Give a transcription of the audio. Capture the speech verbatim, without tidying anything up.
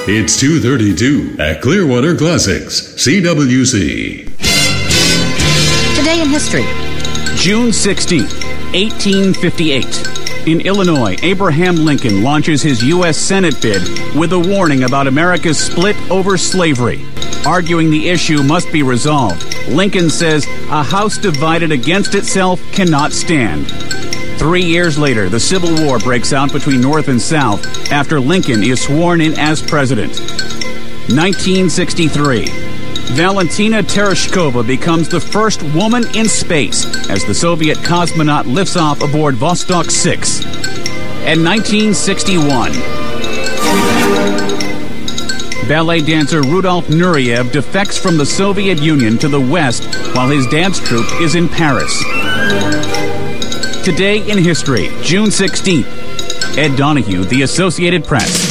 It's two thirty-two at Clearwater Classics, C W C. Today in history. June sixteenth, eighteen fifty-eight. In Illinois, Abraham Lincoln launches his U S Senate bid with a warning about America's split over slavery. Arguing the issue must be resolved, Lincoln says a house divided against itself cannot stand. Three years later, the Civil War breaks out between North and South after Lincoln is sworn in as president. nineteen sixty-three. Valentina Tereshkova becomes the first woman in space as the Soviet cosmonaut lifts off aboard Vostok six. And nineteen sixty-one. Ballet dancer Rudolf Nureyev defects from the Soviet Union to the West while his dance troupe is in Paris. Today in history, June sixteenth. Ed Donahue, The Associated Press.